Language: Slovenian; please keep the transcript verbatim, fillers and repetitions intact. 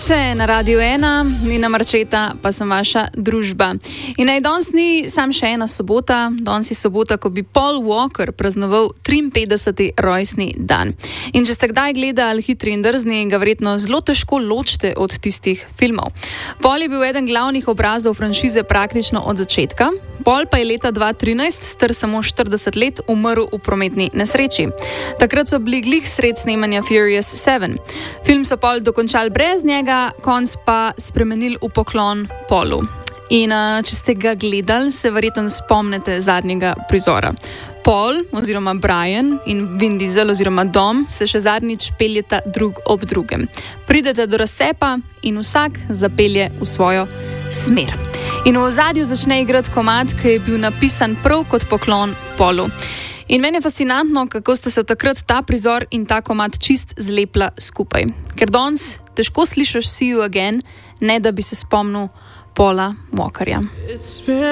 Noče na Radiu ena, Nina Marčeta, pa sem vaša družba. In naj danes ni sam še ena sobota, danes je sobota, ko bi Paul Walker praznoval triinpetdeseti rojstni dan. In če ste kdaj gledali Hitri in drzni, ga verjetno zelo težko ločite od tistih filmov. Paul je bil eden glavnih obrazov franšize praktično od začetka. Paul pa je leta dva tisoč trinajst, star samo štirideset let, umrl v prometni nesreči. Takrat so bili glih sred snemanja Furious sedem. Film so Paul dokončali brez njega, konc pa spremenili v poklon Paulu. In uh, če ste ga gledali, se verjetno spomnite zadnjega prizora. Paul oziroma Brian in Vin Diesel oziroma Dom se še zadnjič peljeta drug ob drugem. Pridete do razcepa in vsak zapelje v svojo smer. In v ozadju začne igrati komad, ki je bil napisan prav kot poklon Paulu. In meni je fascinantno, kako sta se takrat ta prizor in ta komad čist zlepla skupaj. Ker danes težko slišiš See You Again, ne da bi se spomnil Paula Walkerja.